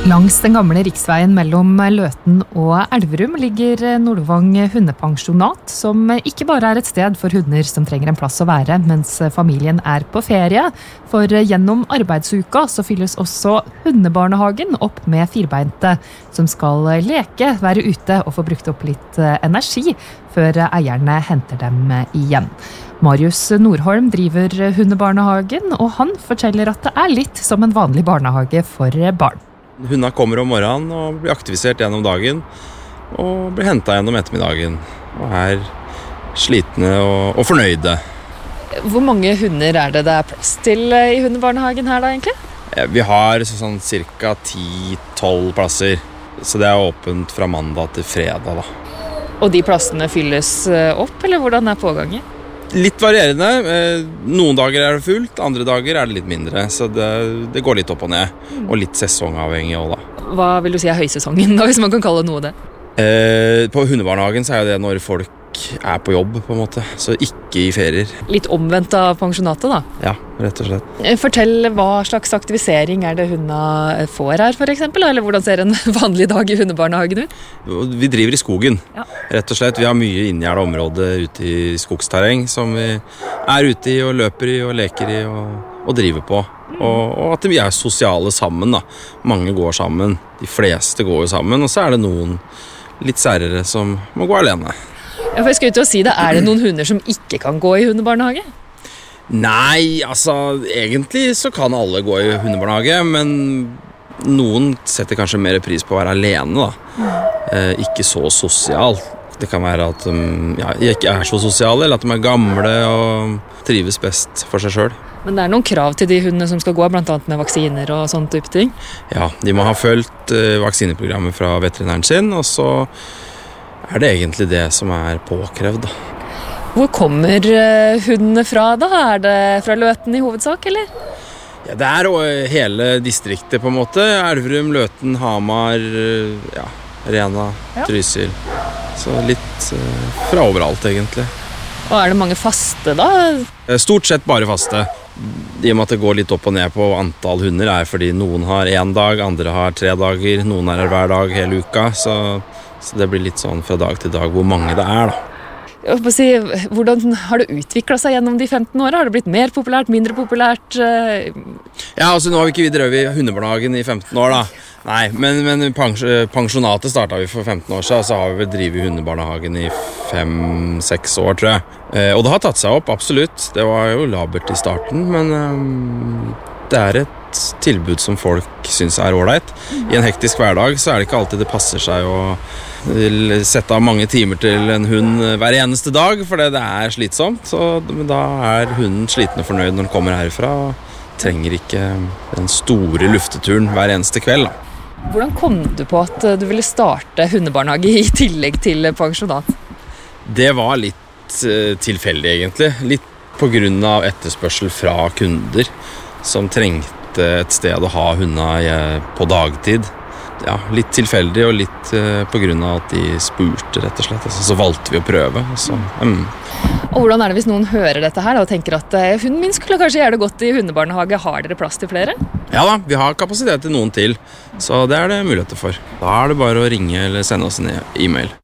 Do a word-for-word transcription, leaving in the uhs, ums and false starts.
Langs den gamle riksveien mellom Løten og Elverum ligger Nordvang hundepensjonat, som ikke bare er et sted for hunder som trenger en plass å være mens familien er på ferie. For gjennom arbeidsuka så fylles også hundebarnehagen opp med firbeinte, som skal leke, være ute og få brukt opp litt energi før eierne henter dem igjen. Marius Nordholm driver hundebarnehagen, og han forteller at det er litt som en vanlig barnehage for barn. Hundene kommer om morgenen og blir aktivisert gjennom dagen og blir hentet gjennom ettermiddagen og er slitne og, og fornøyde. Hvor mange hunder er det det er plass til i hundebarnehagen her da egentlig? Vi har sånn cirka ti tolv plasser, så det er åpent fra mandag til fredag da. Og de plassene fylles opp, eller hvordan er pågangen? Litt varierende. Noen dager er det fullt, andre dager er det litt mindre, så det, det går litt opp og ned, og litt sesongavhengig også da. Hva vil du si er høysesongen da, hvis man kan kalle noe det? Eh, på hundebarnehagen så er det når folk er på jobb på en måte, så ikke i ferier. Litt omvendt av pensjonatet da? Ja, rett og slett. Fortell hva slags aktivisering er det hundene får her for eksempel, eller hvordan ser en vanlig dag i hundebarnehagen ut? Vi driver i skogen, ja. Rett og slett. Vi har mye inngjerdet område ute i skogsterreng som vi er ute i og løper i og leker i og, og driver på. Mm. Og, og at vi er sosiale sammen da. Mange går sammen, de fleste går jo sammen, og så er det noen litt særere som må gå alene. Ja, for jeg skal ut og si det, er det noen hunder som ikke kan gå i hundebarnehage? Nei, altså egentlig så kan alle gå i hundebarnehage, men noen setter kanskje mer pris på å være alene da. Eh, ikke så sosial. Det kan være at de ja, ikke er så sosiale, eller at de er gamle og trives best for seg selv. Men det er noen krav til de hundene som skal gå, blant annet med vaksiner og sånne type ting? Ja, de må ha fulgt eh, vaksineprogrammet fra veterinæren sin, og så er det egentlig det som er påkrevd da. Hvor kommer hundene fra da? Er det fra Løten i hovedsak, eller? Ja, det er hele distriktet på en måte. Elverum, Løten, Hamar, ja, Rena, ja. Trysil. Så litt uh, fra overalt egentlig. Og er det mange faste da? Stort sett bare faste. I og med at det går litt opp og ned på antall hunder er fordi noen har en dag, andre har tre dager, noen er her hver dag hele uka, så Så det blir litt sånn fra dag til dag hvor mange det er da. Jeg vil si, hvordan har det utviklet seg gjennom de femten årene? Har det blitt mer populært, mindre populært? Ja, altså nå har vi ikke vi drevet i hundebarnehagen i femten år da. Nei, men, men pensjonatet startet vi for femten år siden, så har vi drevet i hundebarnehagen i fem seks år, tror jeg. Eh, og det har tatt seg opp, absolutt. Det var jo labert i starten, men um, det er et tilbud som folk synes er ordentlig. I en hektisk hverdag så er det ikke alltid det passer seg å sette av mange timer til en hund hver eneste dag, for det er slitsomt. Så da er hunden sliten og fornøyd når den kommer herfra, og trenger ikke den store lufteturen hver eneste kveld da. Hvordan kom du på at du ville starte hundebarnehage i tillegg til pensjonat? Det var litt uh, tilfeldig egentlig. Litt på grunn av etterspørsel fra kunder som trengte et sted å ha hundene på dagtid. Ja, litt tilfeldig og litt uh, på grunn av at de spurte rett og slett. Altså, så valgte vi å prøve. Så, um. Og hvordan er det hvis noen hører dette her og tenker at uh, hunden min skulle kanskje gjøre det godt i hundebarnehage? Har dere plass til flere? Ja da, vi har kapasitet til noen til, så det er det muligheter for. Da er det bare å ringe eller sende oss en e-mail.